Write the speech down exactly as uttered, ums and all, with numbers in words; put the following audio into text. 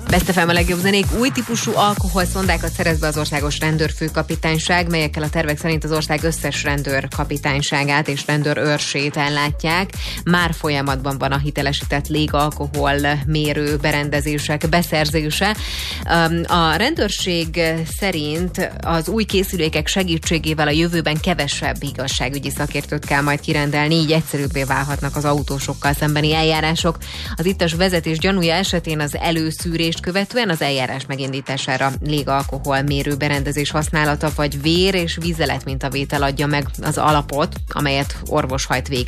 Best ef em a legjobb zenék. Új típusú alkoholszondákat szerez be az országos rendőrfőkapitányság, melyekkel a tervek szerint az ország összes rendőrkapitányságát és rendőrőrsét ellátják. Már folyamatban van a hitelesített légalkohol mérő berendezések beszerzése. A rendőrség szerint az új készülékek segítségével a jövőben kevesebb igazságügyi szakértőt kell majd kirendelni, így egyszerűbbé válhatnak az autósokkal szembeni eljárások. Az ittas vezetés gyanúja esetén az előszűrést követően az eljárás megindítására légalkohol mérő berendezés használata vagy vér és vízelet mintavétel adja meg az alapot, amelyet orvos hajt végre.